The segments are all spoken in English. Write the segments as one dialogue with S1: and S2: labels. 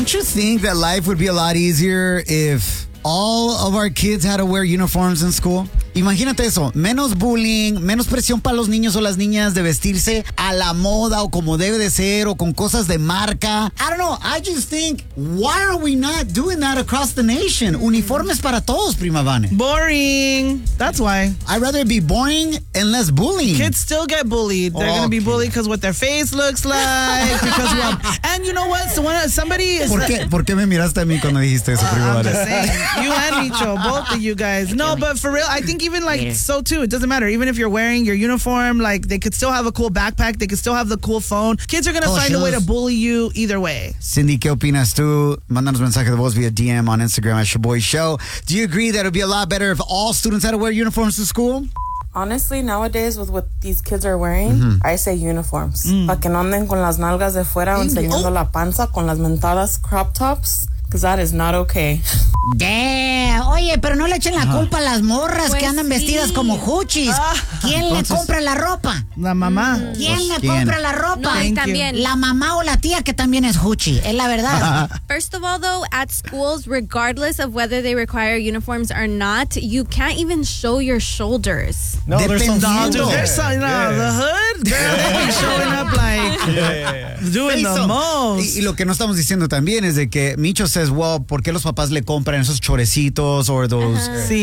S1: Don't you think that life would be a lot easier if all of our kids had to wear uniforms in school? Imagínate eso, menos bullying, menos presión para los niños o las niñas de vestirse a la moda o como debe de ser o con cosas de marca. I don't know, I just think, why are we not doing that across the nation? Uniformes para todos, Prima Vane.
S2: Boring. That's why.
S1: I'd rather it be boring and less bullying.
S2: Kids still get bullied. They're going to be bullied because what their face looks like. And you know what? So somebody is...
S1: ¿Por qué me miraste a mí cuando dijiste eso, Prima
S2: I'm
S1: Vane?
S2: just saying. You and Micho, both of you guys. No, but for real, I think even so too, it doesn't matter. Even if you're wearing your uniform, like they could still have a cool backpack. They could still have the cool phone. Kids are going to find a way to bully you either way.
S1: Cindy, ¿qué opinas tú? Mándanos mensaje de voz via DM on Instagram at Shaboy Show. Do you agree that it would be a lot better if all students had to wear uniforms to school?
S3: Honestly, nowadays with what these kids are wearing, I say uniforms. Para que no anden con las nalgas de fuera o enseñando la panza con las mentadas crop tops. Because that is not okay.
S4: Damn. Oye, pero no le echen la culpa a las morras que andan vestidas como huchis. ¿Quién le compra la ropa?
S2: La mamá.
S4: ¿Quién le compra la ropa?
S5: No, y también.
S4: La mamá o la tía que también es huchi. Es la verdad.
S5: First of all, though, at schools, regardless of whether they require uniforms or not, you can't even show your shoulders.
S6: No, there's some
S2: the hood, girl, they be showing up like doing the most.
S1: Y lo que no estamos diciendo también es de que Micho says, well, ¿por qué los papás le compran esos chorecitos or those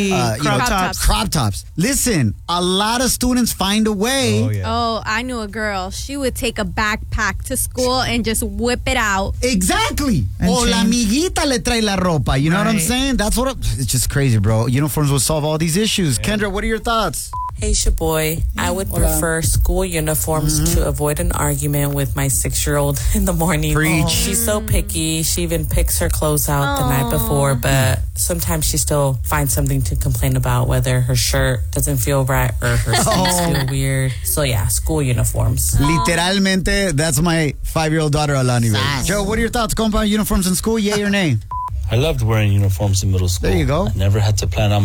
S1: crop tops? Listen, a lot of students find a way.
S5: Oh, I knew a girl. She would take a backpack to school and just whip it out.
S1: Exactly. O la amiguita le trae la ropa. You know what I'm saying? It's just crazy, bro. Uniforms will solve all these issues. Kendra, what are your thoughts?
S3: Hey, Shaboy. I would prefer school uniforms to avoid an argument with my 6-year-old in the morning.
S1: Preach.
S3: She's so picky. She even picks her clothes out the night before, but sometimes she still finds something to complain about, whether her shirt doesn't feel right or her sleeves feel weird. So yeah, school uniforms.
S1: Literalmente, that's my 5-year-old daughter, Alani. Joe, what are your thoughts? Compound uniforms in school, yay or nay?
S6: I loved wearing uniforms in middle school.
S1: There you go.
S6: I never had to plan on